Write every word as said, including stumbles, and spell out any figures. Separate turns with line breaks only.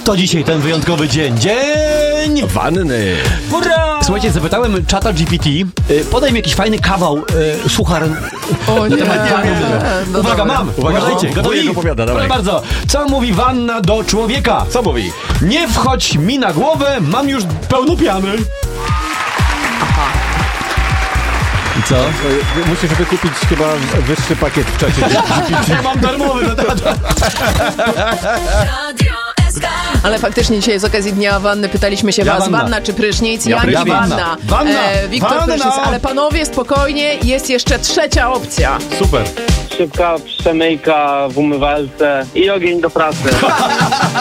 To dzisiaj ten wyjątkowy dzień. Dzień
wanny.
Hurra! Słuchajcie, zapytałem czata G P T, y, podaj mi jakiś fajny kawał, y, suchar.
O nie,
no Uwaga, dobra. mam.
Uwaga,
Uważajcie,
no,
gotowi?
opowiada,
Proszę bardzo. Co mówi wanna do człowieka?
Co mówi?
Nie wchodź mi na głowę, mam już pełno piany. I co?
Musisz wykupić chyba wyższy pakiet w czasie.
Ja mam darmowy.
Ale faktycznie dzisiaj z okazji Dnia Wanny pytaliśmy się
Ja
was,
wanna.
wanna czy prysznic?
Ja
Ja,
prysznic.
nie
Wanna.
wanna.
Wanna.
E, Wiktor
Wanna.
prysznic, ale panowie spokojnie, jest jeszcze trzecia opcja.
Super.
Szybka przemyjka w umywalce i ogień do pracy.